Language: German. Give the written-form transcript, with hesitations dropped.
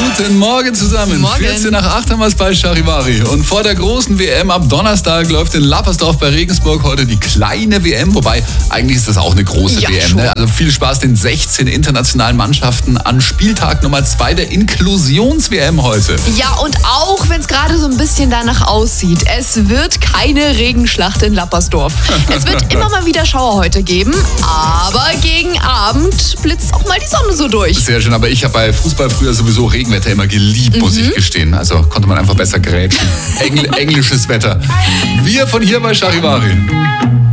Guten Morgen zusammen. Morgen. 14 nach 8 haben wir es bei Charivari. Und vor der großen WM ab Donnerstag läuft in Lappersdorf bei Regensburg heute die kleine WM. Wobei, eigentlich ist das auch eine große Ja, WM. schon. Ne? Also viel Spaß den 16 internationalen Mannschaften an Spieltag Nummer 2 der Inklusions-WM heute. Ja, und auch wenn es gerade so ein bisschen danach aussieht, es wird keine Regenschlacht in Lappersdorf. Es wird immer mal wieder Schauer heute geben, aber gegen Abend blitzt auch mal die Sonne so durch. Sehr schön, aber ich habe bei Fußball früher sowieso Regenwetter immer geliebt, muss ich gestehen. Also konnte man einfach besser grätschen. Englisches Wetter. Wir von hier bei Charivari.